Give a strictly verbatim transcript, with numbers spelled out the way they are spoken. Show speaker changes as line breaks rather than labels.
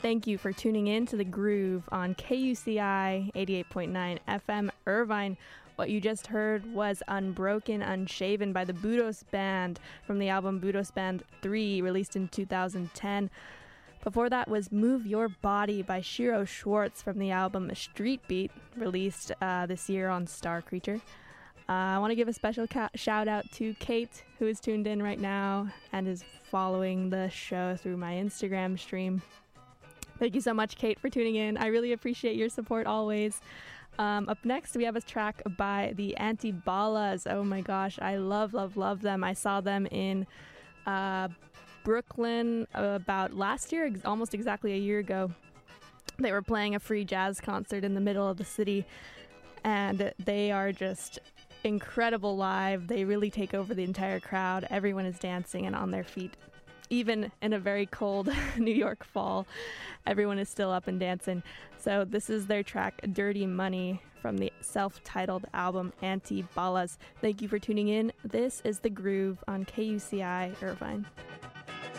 Thank you for tuning in to The Groove on K U C I eighty-eight point nine F M Irvine. What you just heard was Unbroken, Unshaven by the Budos Band from the album Budos Band three, released in two thousand ten. Before that was Move Your Body by Shiro Schwartz from the album Street Beat, released uh, this year on Star Creature. Uh, I want to give a special ca- shout out to Kate, who is tuned in right now and is following the show through my Instagram stream. Thank you so much, Kate, for tuning in. I really appreciate your support always. Um, up next, we have a track by the Antibalas. Oh my gosh, I love, love, love them. I saw them in uh, Brooklyn about last year, ex- almost exactly a year ago. They were playing a free jazz concert in the middle of the city, and they are just incredible live. They really take over the entire crowd. Everyone is dancing and on their feet. Even in a very cold New York fall, everyone is still up and dancing. So this is their track, Dirty Money, from the self-titled album Antibalas. Thank you for tuning in. This is The Groove on K U C I Irvine.